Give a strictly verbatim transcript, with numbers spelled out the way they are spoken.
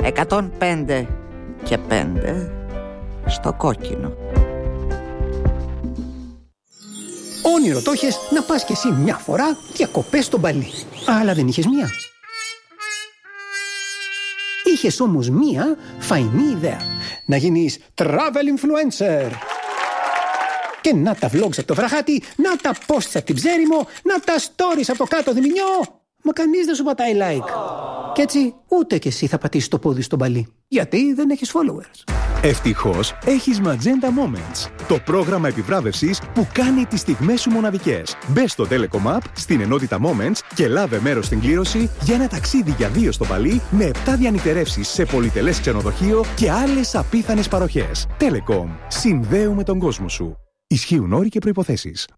εκατόν πέντε και πέντε στο κόκκινο. Όνειρο το είχες να πας κι εσύ μια φορά διακοπές στο Μπαλί. Αλλά δεν είχες μία. Είχες όμως μία φαϊνή ιδέα. Να γίνεις travel influencer. Και να τα vlogs από το βραχάτι, να τα posts από την Ψέριμο, να τα stories από το κάτω Διμηνιό. Μα κανείς δεν σου πατάει like. Κι έτσι ούτε κι εσύ θα πατήσεις το πόδι στο Μπαλί. Γιατί δεν έχεις followers. Ευτυχώς έχεις Magenta Moments, το πρόγραμμα επιβράβευσης που κάνει τις στιγμές σου μοναδικές. Μπες στο Telecom App, στην ενότητα Moments και λάβε μέρος στην κλήρωση για ένα ταξίδι για δύο στο Μπαλί με επτά διανυκτερεύσεις σε πολυτελές ξενοδοχείο και άλλες απίθανες παροχές. Telecom. Συνδέουμε τον κόσμο σου. Ισχύουν όροι και προϋποθέσεις.